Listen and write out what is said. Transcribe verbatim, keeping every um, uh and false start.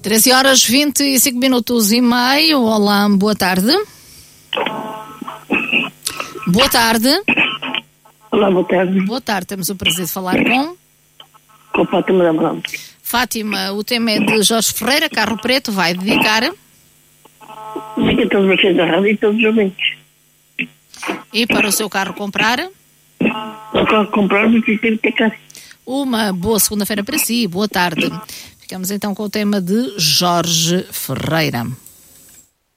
treze horas vinte e cinco minutos e meio. Olá, boa tarde. Boa tarde. Olá, boa tarde. Boa tarde, temos o prazer de falar com... Com Fátima da Amaral. Fátima, o tema é de Jorge Ferreira, Carro Preto, vai dedicar... Fica todos os vocês da rádio e todos os ouvintes. E para o seu carro comprar... Eu quero comprar o que tem que ter. Uma boa segunda-feira para si, boa tarde. Ficamos então com o tema de Jorge Ferreira.